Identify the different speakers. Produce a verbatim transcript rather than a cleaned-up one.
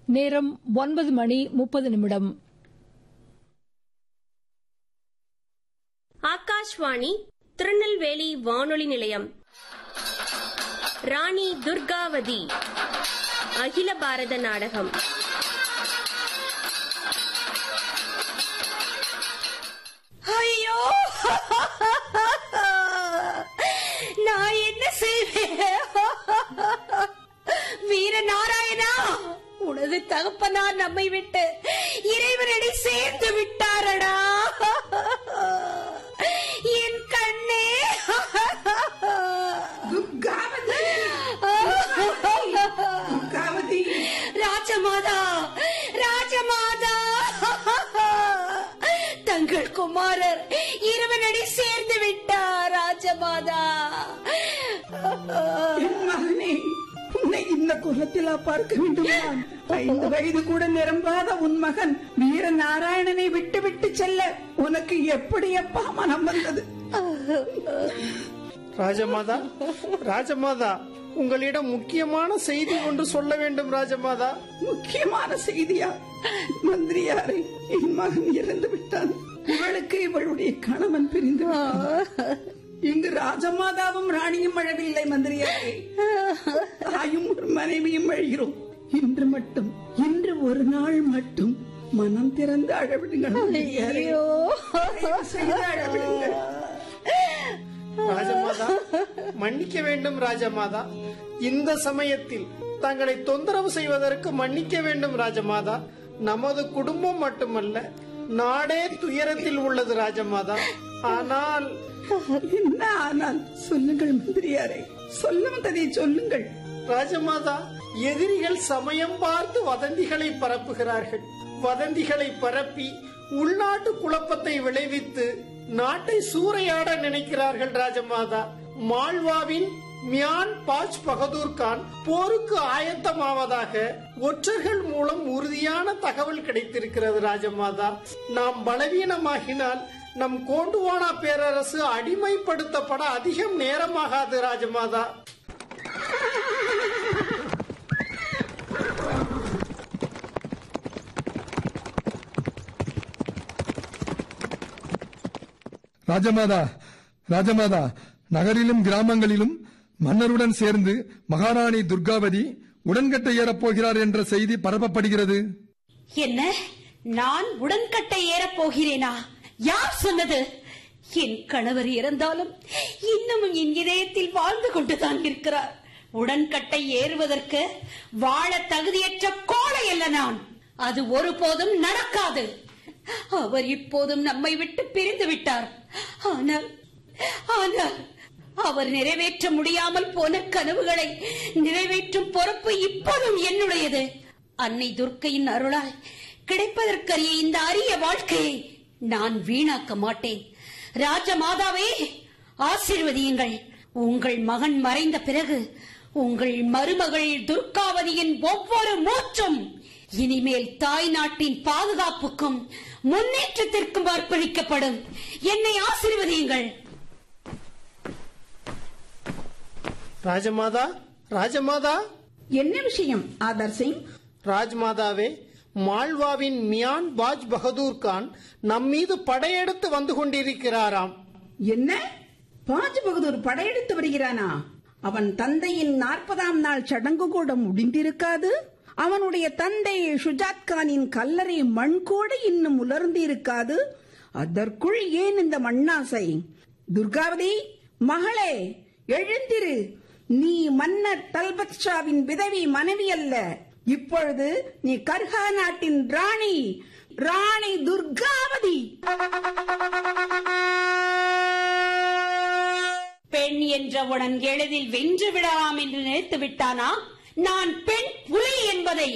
Speaker 1: நேரம் ஒன்பது மணி முப்பது நிமிடம்.
Speaker 2: ஆகாஷ்வாணி திருநெல்வேலி வானொலி நிலையம். ராணி துர்காவதி அகில பாரத நாடகம்.
Speaker 3: ஐயோ, நான் என்ன செய்வேன்? வீர நாராயணா, உனது தகப்பனார் நம்மை விட்டு இறைவனடி சேர்ந்து விட்டாரடா. என் கண்ணே.
Speaker 4: துர்காவதி, துர்காவதி.
Speaker 3: ராஜமாதா, ராஜமாதா, தங்கள் குமாரர் இறைவனடி சேர்ந்து விட்டார். ராஜமாதா,
Speaker 4: என் மகனே, உன்னை இந்த குலத்திலா பார்க்க வேண்டும்? ஐந்து வயது கூட நிரம்பாத உன் மகன் வீர நாராயணனை விட்டு விட்டு செல்ல உனக்கு எப்படி அப்பா மனம் வந்தது?
Speaker 5: ராஜமாதா, ராஜமாதா, உங்களிடம் முக்கியமான செய்தி ஒன்று சொல்ல வேண்டும். ராஜமாதா.
Speaker 4: முக்கியமான செய்தியா? மந்திரியாரை, என் மகன் இறந்து விட்டான். இவளுக்கு இவளுடைய கணவன் பிரிந்து விட்டான். இங்கு ராஜமாதாவும் ராணியும் அழவில்லை மந்திரியாரே, தாயும் ஒரு மனைவியும் அழுகிறோம். இன்று மட்டும், இன்று ஒரு நாள் மட்டும் மனம் திறந்து அழவிடுங்கள். அழவிடுங்கள்.
Speaker 5: ராஜமாதா, மன்னிக்க வேண்டும். ராஜமாதா, இந்த சமயத்தில் தங்களை தொந்தரவு செய்வதற்கு மன்னிக்க வேண்டும். ராஜமாதா, நமது குடும்பம் மட்டுமல்ல, நாடே துயரத்தில் உள்ளது. ராஜமாதா, ஆனால்
Speaker 4: என்ன ஆனால்? சொல்லுங்கள் மந்திரியாரே, சொல்ல வந்ததை சொல்லுங்கள்.
Speaker 5: ராஜமாதா, எதிரிகள் சமயம் பார்த்து வதந்திகளை பரப்புகிறார்கள். வதந்திகளை பரப்பி உள்நாட்டு குழப்பத்தை விளைவித்து நாட்டை சூறையாட நினைக்கிறார்கள். ராஜமாதா, மால்வாவின் மியான் பாஜ் பகதூர் கான் போருக்கு ஆயத்தமாவதாக ஒற்றர்கள் மூலம் உறுதியான தகவல் கிடைத்திருக்கிறது. ராஜமாதா, நாம் பலவீனமாகினால் நம் கோண்டுவானா பேரரசு அடிமைப்படுத்தப்பட அதிகம் நேரமாகாது. ராஜமாதா.
Speaker 6: ராஜமாதா, ராஜமாதா, நகரிலும் கிராமங்களிலும் மன்னருடன் சேர்ந்து மகாராணி துர்காவதி உடன்கட்டை ஏறப்போகிறார் என்ற செய்தி பரப்பப்படுகிறது.
Speaker 3: என்ன? நான் உடன்கட்டை ஏறப் போகிறேனா? யார் சொன்னது? என் கணவர் இறந்தாலும் இன்னமும் என் இதயத்தில் வாழ்ந்து கொண்டுதான் இருக்கிறார். உடன்கட்டை ஏறுவதற்கு வாழ தகுதியற்ற கோழை அல்ல நான். அது ஒருபோதும் நடக்காது. அவர் இப்போதும் நம்மை விட்டு பிரிந்து விட்டார். ஆனால் ஆனால் அவர் நிறைவேற்ற முடியாமல் போன கனவுகளை நிறைவேற்றும் பொறுப்பு இப்போதும் என்னுடையது. அன்னை துர்க்கையின் அருளால் கிடைப்பதற்கரிய இந்த அரிய வாழ்க்கையை நான் வீணாக்க மாட்டேன். ராஜமாதாவே, ஆசீர்வதியுங்கள். உங்கள் மகன் மறைந்த பிறகு உங்கள் மருமகள் துர்காவதியின் ஒவ்வொரு மூச்சும் இனிமேல் தாய் நாட்டின் பாதுகாப்புக்கும் முன்னேற்றத்திற்கும் அர்ப்பணிக்கப்படும். என்னை ஆசீர்வதியுங்கள்.
Speaker 5: ராஜமாதா, ராஜமாதா.
Speaker 4: என்ன விஷயம் ஆதர் சிங்?
Speaker 5: ராஜ்மாதாவே, மால்வாவின் மியான் பாஜ் பகதூர் கான் நம் மீது படையெடுத்து வந்து கொண்டிருக்கிறாராம்.
Speaker 4: என்ன? பாஜ் பகதூர் படையெடுத்து வருகிறானா? அவன் தந்தையின் நாற்பதாம் நாள் சடங்கு கூட முடிந்திருக்காது. அவனுடைய தந்தை ஷுஜாத் கானின் கல்லறை மண் கூட இன்னும் உலர்ந்து இருக்காது. அதற்குள் ஏன் இந்த மண்ணாசை? துர்காவதி மகளே, எழுந்திரு. நீ மன்னர் தல்பத் ஷாவின் விதவி மனைவி அல்ல. இப்பொழுது நீ கர்ஹா நாட்டின் ராணி, ராணி துர்காவதி.
Speaker 3: பெண் என்றவுடன் எளிதில் வென்று விடலாம் என்று நினைத்து விட்டானா? நான் பெண் புலி என்பதை